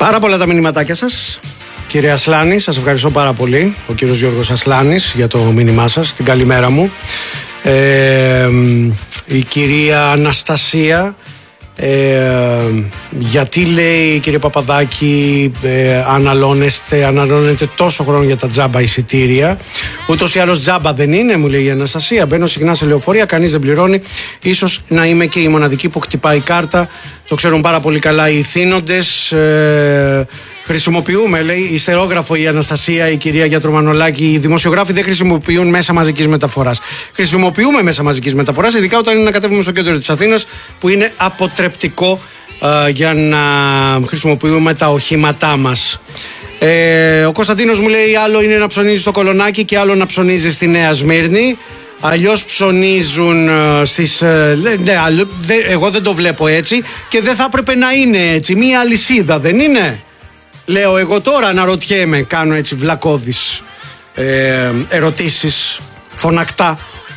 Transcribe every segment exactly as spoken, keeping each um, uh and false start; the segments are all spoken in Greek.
Πάρα πολλά τα μηνυματάκια σας. Κύριε Ασλάνη, σας ευχαριστώ πάρα πολύ. Ο κύριος Γιώργος Ασλάνης για το μήνυμά σας. Την καλημέρα μου. Ε, η κυρία Αναστασία, ε, γιατί λέει, κύριε Παπαδάκη, ε, αναλώνεστε, αναλώνετε τόσο χρόνο για τα τζάμπα εισιτήρια? Ούτως ή άλλως τζάμπα δεν είναι, μου λέει η Αναστασία. Μπαίνω συχνά σε λεωφορεία, κανείς δεν πληρώνει. Ίσως να είμαι και η μοναδική που χτυπάει κάρτα. Το ξέρουν πάρα πολύ καλά οι ηθήνοντες. Ε, Χρησιμοποιούμε, λέει, ιστερόγραφο η Αναστασία, η κυρία Γιατρομανολάκη. Οι δημοσιογράφοι δεν χρησιμοποιούν μέσα μαζικής μεταφοράς. Χρησιμοποιούμε μέσα μαζικής μεταφοράς, ειδικά όταν είναι να κατέβουμε στο κέντρο της Αθήνας, που είναι αποτρεπτικό α, για να χρησιμοποιούμε τα οχήματά μας. Ε, ο Κωνσταντίνος μου λέει: άλλο είναι να ψωνίζει στο Κολονάκι και άλλο να ψωνίζει στη Νέα Σμύρνη. Αλλιώς ψωνίζουν uh, στις... Uh, ναι, αλλο, δε, εγώ δεν το βλέπω έτσι και δεν θα έπρεπε να είναι έτσι. Μία αλυσίδα δεν είναι? Λέω εγώ τώρα, αναρωτιέμαι, κάνω έτσι βλακώδεις ε, ερωτήσεις, φωνακτά.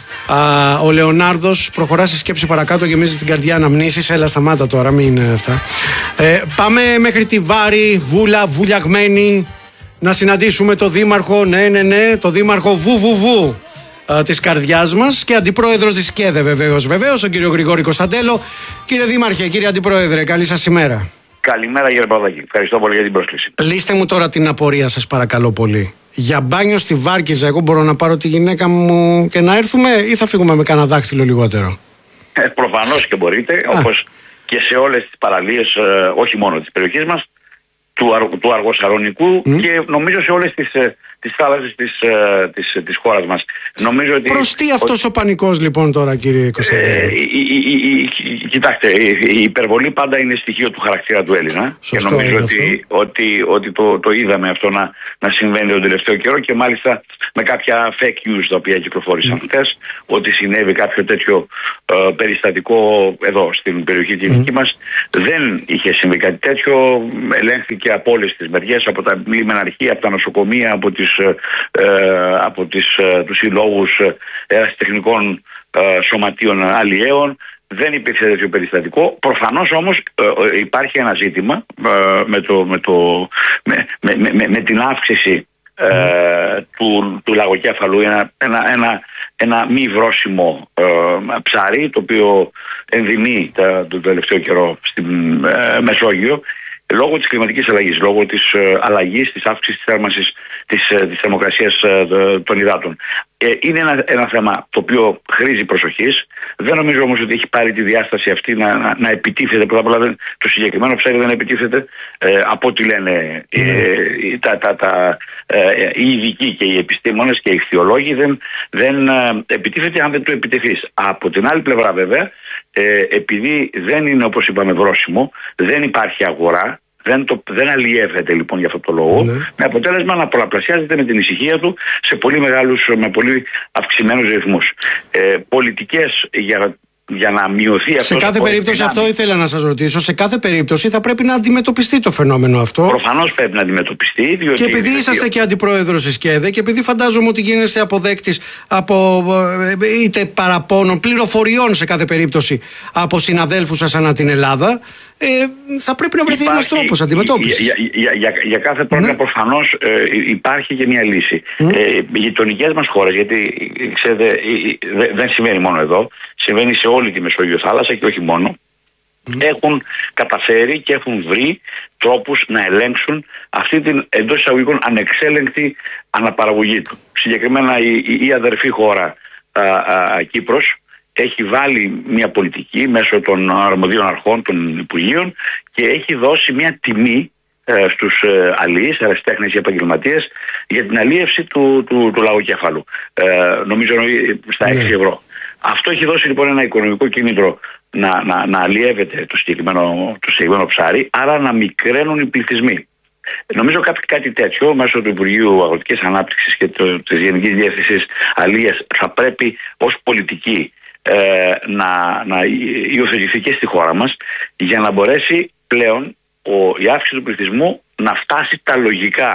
Α, ο Λεωνάρδος προχωρά στη σκέψη παρακάτω, γεμίζει την καρδιά αναμνήσεις. Έλα, σταμάτα τώρα, μην είναι αυτά. Ε, πάμε μέχρι τη Βάρη, Βούλα, βουλιαγμένη, να συναντήσουμε το δήμαρχο, ναι, ναι, ναι, το δήμαρχο βου, βου, βου. Της καρδιάς μας και αντιπρόεδρο της ΚΕΔΕ, βεβαίως, βεβαίως, τον κύριο Γρηγόρη Κωνσταντέλο. Κύριε Δήμαρχε, κύριε Αντιπρόεδρε, καλή σας ημέρα. Καλημέρα, κύριε Παπαδάκη. Ευχαριστώ πολύ για την πρόσκληση. Λύστε μου τώρα την απορία σας, παρακαλώ πολύ. Για μπάνιο στη Βάρκιζα, εγώ μπορώ να πάρω τη γυναίκα μου και να έρθουμε, ή θα φύγουμε με κανένα δάχτυλο λιγότερο? Ε, προφανώς και μπορείτε, όπως και σε όλες τις παραλίες, ε, όχι μόνο της περιοχής μας, του, αρ, του Αργοσαρονικού mm. και νομίζω σε όλες τις, τις θάλασσες της, της, της χώρας μας. Νομίζω ότι, προς τι αυτός ότι, ο πανικός λοιπόν τώρα, κύριε Κωνσταντέλο? Ε, η, η, η, η, κοιτάξτε, η υπερβολή πάντα είναι στοιχείο του χαρακτήρα του Έλληνα. Σωστό, και νομίζω ότι, ότι, ότι το, το είδαμε αυτό να, να συμβαίνει τον τελευταίο καιρό και μάλιστα με κάποια fake news τα οποία κυκλοφόρησαν mm. χθες, ότι συνέβη κάποιο τέτοιο ε, περιστατικό εδώ στην περιοχή τη δική mm. μας. Δεν είχε συμβεί κάτι τέτοιο. Ελέγχθηκε από όλες τις μεριές, από τα λιμεναρχεία, από τα νοσοκομεία, από, τις, ε, από τις, ε, τους συλλόγους ερασιτεχνικών ε, σωματείων αλλιέων. Δεν υπήρξε τέτοιο περιστατικό. Προφανώς όμως ε, υπάρχει ένα ζήτημα ε, με, το, με, το, με, με, με, με την αύξηση ε, mm. του, του λαγοκέφαλου, ένα, ένα, ένα, ένα μη βρώσιμο ε, ψάρι, το οποίο ενδυμεί τον τελευταίο καιρό στην ε, Μεσόγειο, λόγω της κλιματικής αλλαγής, λόγω της ε, αλλαγής, της αύξησης της θέρμανσης της, ε, της θερμοκρασίας ε, των υδάτων. Ε, είναι ένα, ένα θέμα το οποίο χρήζει προσοχής. Δεν νομίζω όμως ότι έχει πάρει τη διάσταση αυτή να, να, να επιτίθεται. Πρώτα απ' όλα δεν, το συγκεκριμένο ψάρι δεν επιτίθεται ε, από ό,τι λένε ε, ε, τα, τα, τα, ε, οι ειδικοί και οι επιστήμονες και οι ηχθειολόγοι. Δεν, δεν ε, επιτίθεται αν δεν το επιτεθείς. Από την άλλη πλευρά βέβαια, ε, επειδή δεν είναι, όπως είπαμε, βρώσιμο, δεν υπάρχει αγορά. Δεν, το, δεν αλλιεύεται λοιπόν για αυτό το λόγο, ναι. με αποτέλεσμα να πολλαπλασιάζεται με την ησυχία του σε πολύ μεγάλους, με πολύ αυξημένους ρυθμούς. Ε, πολιτικές για, για να μειωθεί αυτό. Σε κάθε περίπτωση, δυνάμει. Αυτό ήθελα να σας ρωτήσω. Σε κάθε περίπτωση θα πρέπει να αντιμετωπιστεί το φαινόμενο αυτό. Προφανώς πρέπει να αντιμετωπιστεί. Διότι και επειδή είσαστε διότι... και αντιπρόεδρος της ΚΕΔΕ και επειδή φαντάζομαι ότι γίνεστε αποδέκτης από είτε παραπώνων, πληροφοριών σε κάθε περίπτωση από συναδέλφους σας ανά την Ελλάδα. Ε, θα πρέπει να βρεθεί ένας τρόπος αντιμετώπισης. Για, για, για, για κάθε πρόβλημα ναι. προφανώς ε, υπάρχει και μια λύση. Mm. Ε, οι γειτονικές μας χώρες, γιατί ξέρετε, δε, δεν συμβαίνει μόνο εδώ, συμβαίνει σε όλη τη Μεσόγειο θάλασσα και όχι μόνο, mm. έχουν καταφέρει και έχουν βρει τρόπους να ελέγξουν αυτή την εντός εισαγωγικών ανεξέλεγκτη αναπαραγωγή του. Συγκεκριμένα η, η, η αδερφή χώρα α, α, Κύπρος έχει βάλει μια πολιτική μέσω των αρμοδίων αρχών, των Υπουργείων, και έχει δώσει μια τιμή ε, στους ε, αλληλείς, ερασιτέχνες και επαγγελματίες για την αλίευση του, του, του λαγοκέφαλου. Ε, νομίζω στα έξι ευρώ. Αυτό έχει δώσει λοιπόν ένα οικονομικό κίνητρο να, να, να αλλιεύεται το συγκεκριμένο, το συγκεκριμένο ψάρι, άρα να μικραίνουν οι πληθυσμοί. Νομίζω κάτι, κάτι τέτοιο μέσω του Υπουργείου Αγροτικής Ανάπτυξης και το, της Γενικής Διεύθυνσης Αλίας θα πρέπει ως πολιτική Ε, να, να υιοθετηθεί και στη χώρα μας για να μπορέσει πλέον ο, η αύξηση του πληθυσμού να φτάσει τα λογικά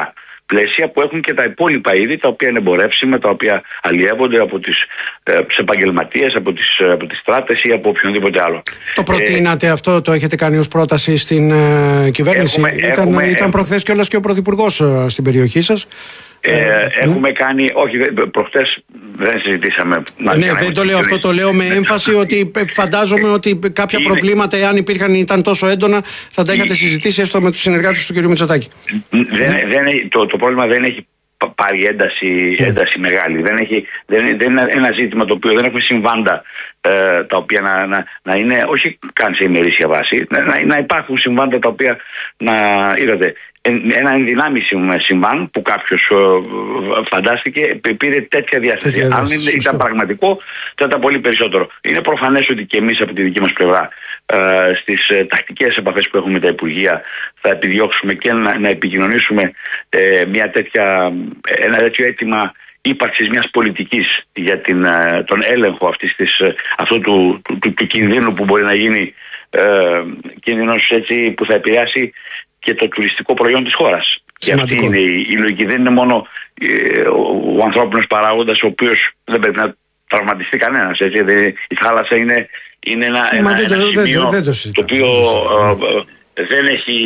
πλαίσια που έχουν και τα υπόλοιπα είδη, τα οποία είναι εμπορεύσιμα, τα οποία αλλιεύονται από τις ε, επαγγελματίες, από τις, από τις στράτες ή από οποιονδήποτε άλλο. Το προτείνατε ε, αυτό, το έχετε κάνει ως πρόταση στην ε, κυβέρνηση? Έχουμε, ήταν έχουμε, ήταν έχουμε, προχθές κιόλας και ο Πρωθυπουργός ε, στην περιοχή σας. Ε, ε, έχουμε ναι. κάνει, όχι, προχτές δεν συζητήσαμε. Ναι, ναι δεν το λέω αυτό, το λέω με έμφαση ότι φαντάζομαι ότι κάποια είναι, προβλήματα, εάν υπήρχαν, ήταν τόσο έντονα, θα τα είχατε συζητήσει έστω με τους συνεργάτες του κ. Μητσοτάκη. Δεν, δεν, το, το πρόβλημα δεν έχει πάρει ένταση, ένταση μεγάλη. Δεν, έχει, δεν, δεν είναι ένα ζήτημα το οποίο δεν έχουμε συμβάντα ε, τα οποία να, να, να είναι, όχι καν σε ημερήσια βάση, να, να υπάρχουν συμβάντα τα οποία να είδατε. Ένα ενδυνάμει συμβάν που κάποιος φαντάστηκε πήρε τέτοια διάσταση. Αν ήταν σωστό. Πραγματικό, θα ήταν πολύ περισσότερο. Είναι προφανές ότι και εμείς από τη δική μας πλευρά ε, στις ε, τακτικές επαφές που έχουμε με τα Υπουργεία θα επιδιώξουμε και να, να επικοινωνήσουμε ε, μια τέτοια, ένα τέτοιο αίτημα ύπαρξης μιας πολιτικής για την, ε, τον έλεγχο αυτής της, ε, αυτού του, του, του, του κινδύνου που μπορεί να γίνει ε, κίνδυνος έτσι που θα επηρεάσει και το τουριστικό προϊόν της χώρας. Και αυτή είναι η, η λογική. Δεν είναι μόνο ε, ο, ο ανθρώπινος παράγοντας, ο οποίος δεν πρέπει να τραυματιστεί κανένας. Έτσι. Η θάλασσα είναι, είναι ένα, ένα, ένα δεν, σημείο δεν, δεν το, το οποίο ε, ε, δεν έχει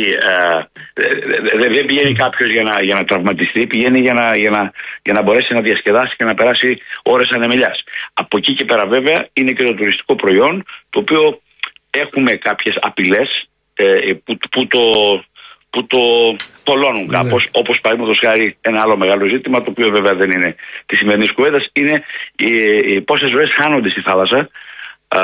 ε, δεν, δεν πηγαίνει κάποιος για να, για να τραυματιστεί, πηγαίνει για να, για, να, για να μπορέσει να διασκεδάσει και να περάσει ώρες ανεμελιάς. Από εκεί και πέρα βέβαια είναι και το τουριστικό προϊόν, το οποίο έχουμε κάποιες απειλές ε, που, που το που το τολώνουν κάπως, ναι. Όπως παραδείγματος χάρη ένα άλλο μεγάλο ζήτημα, το οποίο βέβαια δεν είναι τη σημερινή κουβέντα, είναι οι, οι πόσες ζωές χάνονται στη θάλασσα α,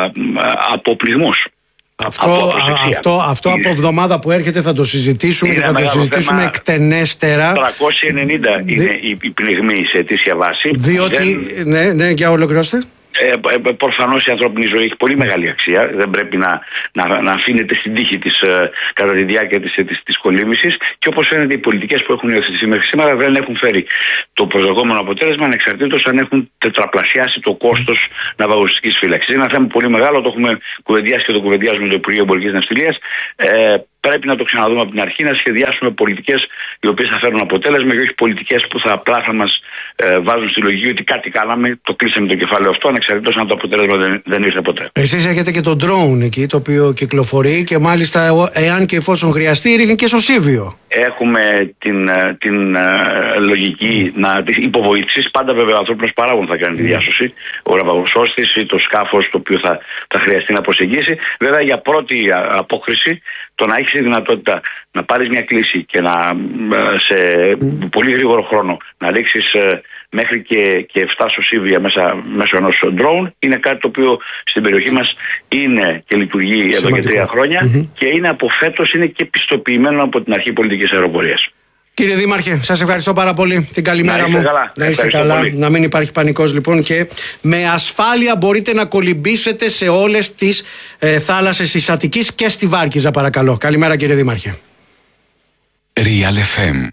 από πληθμούς. Αυτό από, αυτό, αυτό από εβδομάδα που έρχεται θα το συζητήσουμε και θα το συζητήσουμε θέμα, εκτενέστερα. τριακόσια ενενήντα Δι... είναι η, η πληγμή σε αιτήσια βάση. Διότι, δεν... ναι, ναι, για ολοκληρώστε. Ε, ε, προφανώς η ανθρώπινη ζωή έχει πολύ μεγάλη αξία. Δεν πρέπει να, να, να αφήνεται στην τύχη της ε, κατά τη διάρκεια της, της, της κολύμβησης. Και όπως φαίνεται, οι πολιτικές που έχουν υιοθετηθεί μέχρι σήμερα δεν έχουν φέρει το προσδοκόμενο αποτέλεσμα, ανεξαρτήτως αν έχουν τετραπλασιάσει το κόστος ναυαγωγικής φύλαξης. Είναι ένα θέμα πολύ μεγάλο, το έχουμε κουβεντιάσει και το κουβεντιάζουμε το Υπουργείο Εμπορικής Ναυτιλίας. Ε, Πρέπει να το ξαναδούμε από την αρχή, να σχεδιάσουμε πολιτικές οι οποίες θα φέρουν αποτέλεσμα και όχι πολιτικές που θα απλά θα μας ε, βάζουν στη λογική ότι κάτι κάναμε, το κλείσαμε το κεφάλαιο αυτό, ανεξαρτήτως αν το αποτέλεσμα δεν, δεν ήρθε ποτέ. Εσείς έχετε και το drone εκεί, το οποίο κυκλοφορεί και μάλιστα εάν και εφόσον χρειαστεί, ρίχνει και στο Σίβιο. Έχουμε την, την uh, λογική να, της υποβοήθησης. Πάντα βέβαια ο ανθρώπινος παράγων θα κάνει τη διάσωση. Ο ναυαγοσώστης ή το σκάφος το οποίο θα, θα χρειαστεί να προσεγγίσει. Βέβαια για πρώτη απόκριση, το να έχεις τη δυνατότητα να πάρεις μια κλίση και να σε πολύ γρήγορο χρόνο να ρίξεις μέχρι και, και εφτά σωσίβια μέσα μέσω ενός drone είναι κάτι το οποίο στην περιοχή μας είναι και λειτουργεί Σημαντικό. Εδώ και τρία χρόνια mm-hmm. και είναι από φέτος, είναι και πιστοποιημένο από την αρχή πολιτικής αεροπορίας. Κύριε Δήμαρχε, σας ευχαριστώ πάρα πολύ. Την καλημέρα μου. Καλά. Να είστε καλά. Πολύ. Να μην υπάρχει πανικός λοιπόν και με ασφάλεια μπορείτε να κολυμπήσετε σε όλες τις ε, θάλασσες της Αττικής και στη Βάρκιζα, παρακαλώ. Καλημέρα, κύριε Δήμαρχε. Real εφ εμ.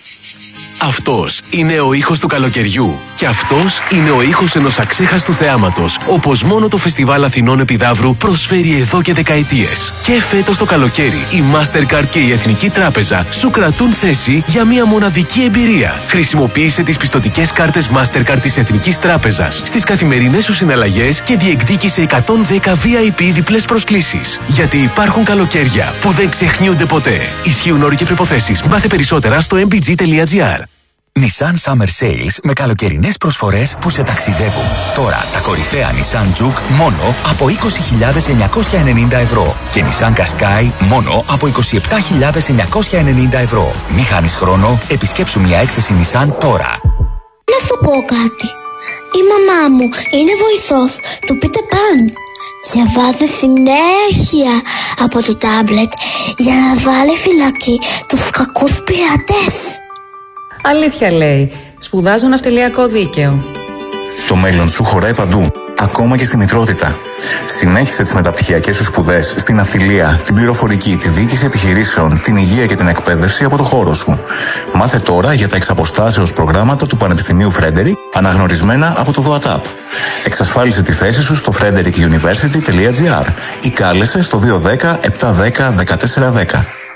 Αυτός είναι ο ήχος του καλοκαιριού και αυτός είναι ο ήχος ενός αξέχαστου θεάματος, όπως μόνο το Φεστιβάλ Αθηνών Επιδαύρου προσφέρει εδώ και δεκαετίες. Και φέτος το καλοκαίρι η Mastercard και η Εθνική Τράπεζα σου κρατούν θέση για μια μοναδική εμπειρία. Χρησιμοποίησε τις πιστωτικές κάρτες Mastercard της Εθνικής Τράπεζας στις καθημερινές σου συναλλαγές και διεκδίκησε εκατόν δέκα βι άι πι διπλές προσκλήσεις. Γιατί υπάρχουν καλοκαίρια που δεν ξεχνιούνται ποτέ. Ισχύουν όροι και προϋποθέσεις. Μάθε περισσότερα στο εμ μπι τζι τελεία τζι άρ. Nissan Summer Sales με καλοκαιρινές προσφορές που σε ταξιδεύουν. Τώρα τα κορυφαία Nissan Juke μόνο από είκοσι χιλιάδες εννιακόσια ενενήντα ευρώ και Nissan Qashqai μόνο από είκοσι επτά χιλιάδες εννιακόσια ενενήντα ευρώ. Μη χάνεις χρόνο, επισκέψου μια έκθεση Nissan τώρα. Να σου πω κάτι. Η μαμά μου είναι βοηθός του Peter Pan. Διαβάζει συνέχεια από το τάμπλετ για να βάλει φυλακή τους κακούς πειρατές. Αλήθεια λέει. Σπουδάζω ναυτιλιακό δίκαιο. Το μέλλον σου χωράει παντού, ακόμα και στη μητρότητα. Συνέχισε τις μεταπτυχιακές σου σπουδές στην ναυτιλία, την πληροφορική, τη διοίκηση επιχειρήσεων, την υγεία και την εκπαίδευση από το χώρο σου. Μάθε τώρα για τα εξαποστάσεως προγράμματα του Πανεπιστημίου Frederick, αναγνωρισμένα από το ΔΟΑΤΑΠ. Εξασφάλισε τη θέση σου στο frederick university τελεία τζι άρ ή κάλεσε στο δύο ένα μηδέν επτά ένα μηδέν ένα τέσσερα ένα μηδέν.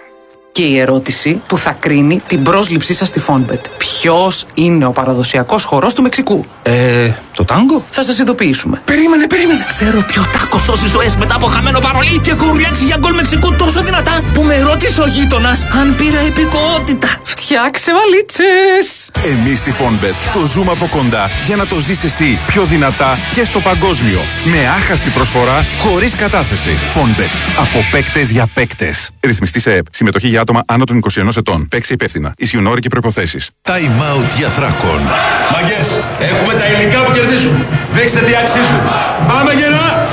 Και η ερώτηση που θα κρίνει την πρόσληψή σας στη Fonbet. Ποιος είναι ο παραδοσιακός χορός του Μεξικού? Ε, το τάγκο? Θα σας ειδοποιήσουμε. Περίμενε, περίμενε. Ξέρω ποιο τάκο σώσει ζωές μετά από χαμένο παρολί και έχω ουρλιάξει για γκολ Μεξικού τόσο δυνατά που με ρώτησε ο γείτονας αν πήρα υπηκότητα. Φτιάξε βαλίτσες! Εμείς στη Fonbet το ζούμε από κοντά για να το ζεις εσύ πιο δυνατά και στο παγκόσμιο. Με άχαστη προσφορά, χωρίς κατάθεση. Fonbet. Από παίκτες για παίκτες. Ρυθμιστή σε ΕΠ. Συμμετοχή για άτομα άνω των είκοσι ενός ετών. Παίξει υπεύθυνα. Ισχύουν όροι και προϋποθέσεις. Time out για Θράκον. Μαγκές, έχουμε τα υλικά που κερδίζουν. Δείξτε τι αξίζουν. Πάμε γερά!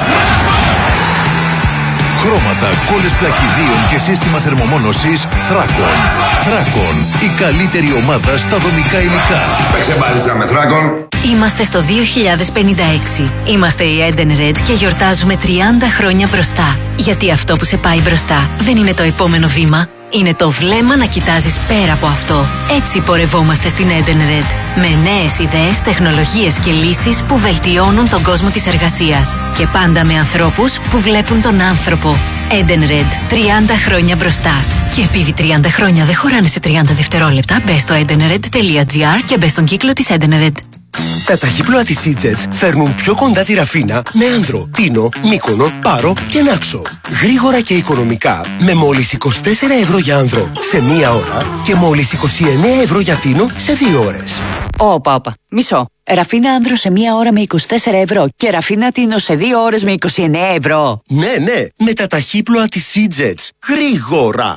Χρώματα, κόλλες πλακιδίων και σύστημα θερμομόνωσης Θράκον. Θράκον, η καλύτερη ομάδα στα δομικά υλικά. Παίξε μπάλιτσα με Θράκον. Είμαστε στο δύο χιλιάδες πενήντα έξι. Είμαστε η Edenred και γιορτάζουμε τριάντα χρόνια μπροστά. Γιατί αυτό που σε πάει μπροστά δεν είναι το επόμενο βήμα. Είναι το βλέμμα να κοιτάζεις πέρα από αυτό. Έτσι πορευόμαστε στην Edenred. Με νέες ιδέες, τεχνολογίες και λύσεις που βελτιώνουν τον κόσμο της εργασίας. Και πάντα με ανθρώπους που βλέπουν τον άνθρωπο. Edenred. τριάντα χρόνια μπροστά. Και επειδή τριάντα χρόνια δεν χωράνε σε τριάντα δευτερόλεπτα, μπες στο edenred τελεία gr και μπες στον κύκλο της Edenred. Τα ταχύπλοα της Seajets φέρνουν πιο κοντά τη Ραφίνα με Άνδρο, Τίνο, Μύκονο, Πάρο και Νάξο. Γρήγορα και οικονομικά με μόλις είκοσι τέσσερα ευρώ για Άνδρο σε μία ώρα και μόλις είκοσι εννέα ευρώ για Τίνο σε δύο ώρες. Όπα, όπα. Μισό. Ραφίνα Άνδρο σε μία ώρα με είκοσι τέσσερα ευρώ και Ραφίνα Τίνο σε δύο ώρες με είκοσι εννέα ευρώ. Ναι, ναι, με τα ταχύπλοα της Seajets. Γρήγορα.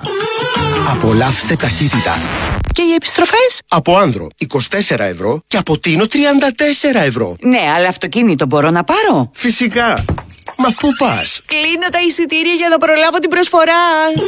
Απολαύστε ταχύτητα. Και οι επιστροφές? Από Άνδρο είκοσι τέσσερα ευρώ και από Τίνο τριάντα τέσσερα ευρώ. Ναι, αλλά αυτοκίνητο μπορώ να πάρω? Φυσικά. Μα πού πας? Κλείνω τα εισιτήρια για να προλάβω την προσφορά.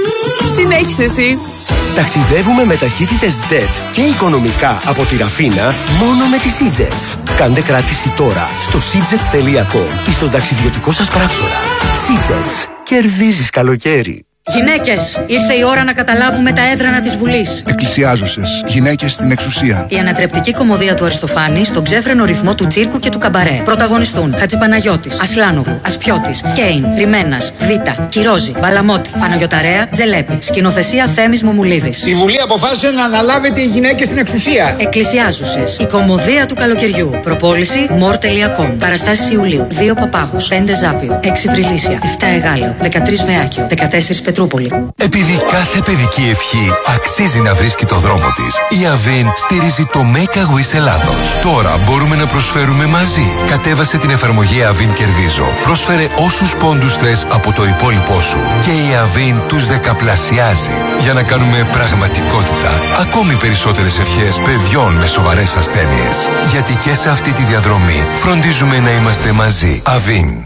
Συνέχισε εσύ. Ταξιδεύουμε με ταχύτητες Jet και οικονομικά από τη Ραφίνα μόνο με τη Seajets. Κάντε κράτηση τώρα στο seajets τελεία com ή στον ταξιδιωτικό σας πράκτορα. Seajets. Κερδίζεις καλοκαίρι. Γυναίκες, ήρθε η ώρα να καταλάβουμε τα έδρανα της Βουλής. Εκκλησιάζουσες, γυναίκες στην εξουσία. Η ανατρεπτική κωμωδία του Αριστοφάνη στον ξέφρενο ρυθμό του τσίρκου και του καμπαρέ. Πρωταγωνιστούν Χατζηπαναγιώτης, Ασλάνογλου, Ασπιώτης, Κέιν, Ρημένας, Βίτα, Κυρόζη, Μπαλαμότη, Παναγιωταρέα, Τζελέπη. Σκηνοθεσία Θέμης Μομουλίδης. Η Βουλή αποφάσισε να αναλάβετε οι γυναίκες στην εξουσία. Εκκλησιάζουσες, η κωμωδία του καλοκαιριού. Προπόληση μορ τελεία com. Παραστάσεις Ιουλίου. δύο Παπάγους, πέντε Ζάπιο, έξι Βρυλίσια, επτά Εγάλεο, δεκατρία Βεάκιο, δεκατέσσερα Πετρούπολη. Επειδή κάθε παιδική ευχή αξίζει να βρίσκει το δρόμο της, η Αβίν στηρίζει το Make a Wish Ελλάδος. Τώρα μπορούμε να προσφέρουμε μαζί. Κατέβασε την εφαρμογή Αβίν Κερδίζω. Πρόσφερε όσους πόντους θες από το υπόλοιπό σου. Και η Αβίν τους δεκαπλασιάζει. Για να κάνουμε πραγματικότητα ακόμη περισσότερες ευχές παιδιών με σοβαρές ασθένειες. Γιατί και σε αυτή τη διαδρομή φροντίζουμε να είμαστε μαζί. Αβίν.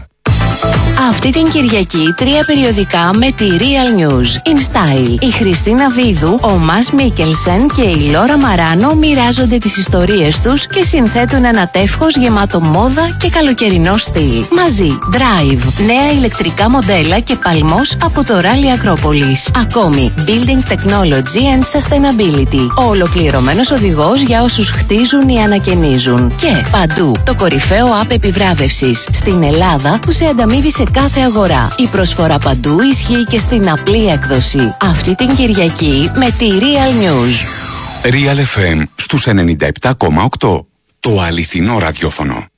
Αυτή την Κυριακή τρία περιοδικά με τη Real News. In Style. Η Χριστίνα Βίδου, ο Μας Μίκελσεν και η Λόρα Μαράνο μοιράζονται τις ιστορίες τους και συνθέτουν ένα τεύχος γεμάτο μόδα και καλοκαιρινό στυλ. Μαζί, Drive, νέα ηλεκτρικά μοντέλα και παλμός από το Rally Acropolis. Ακόμη, Building Technology and Sustainability. Ο ολοκληρωμένος οδηγός για όσους χτίζουν ή ανακαινίζουν. Και παντού, το κορυφαίο app επιβράβευσης στην Ελλάδα που σε ανταμείβει σε κάθε αγορά. Η προσφορά παντού ισχύει και στην απλή έκδοση. Αυτή την Κυριακή με τη Real News. Real εφ εμ στους ενενήντα επτά κόμμα οκτώ. Το αληθινό ραδιόφωνο.